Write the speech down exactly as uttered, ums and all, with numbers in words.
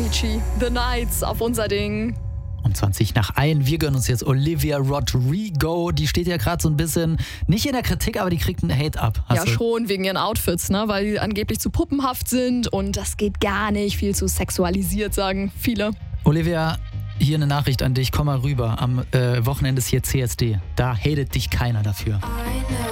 Avicii, The Nights auf unser Ding. Um zwanzig nach ein. Wir gönnen uns jetzt Olivia Rodrigo. Die steht ja gerade so ein bisschen, nicht in der Kritik, aber die kriegt einen Hate ab. Hast ja, du? schon wegen ihren Outfits, ne? Weil die angeblich zu puppenhaft sind und das geht gar nicht. Viel zu sexualisiert, sagen viele. Olivia, hier eine Nachricht an dich. Komm mal rüber. Am äh, Wochenende ist hier C S D. Da hatet dich keiner dafür.